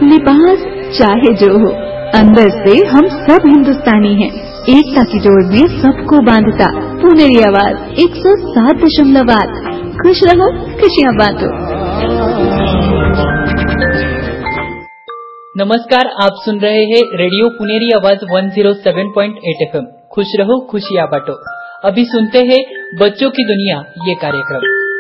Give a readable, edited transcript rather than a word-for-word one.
लिबास चाहे जो हो, अंदर से हम सब हिंदुस्तानी हैं। एकता की जोड़ में सबको बांधता पुनेरी आवाज 107.8। खुश रहो, खुशियाँ बांटो। नमस्कार, आप सुन रहे हैं रेडियो पुनेरी आवाज 107.8 FM। खुश रहो, खुशियाँ बांटो। अभी सुनते हैं बच्चों की दुनिया ये कार्यक्रम।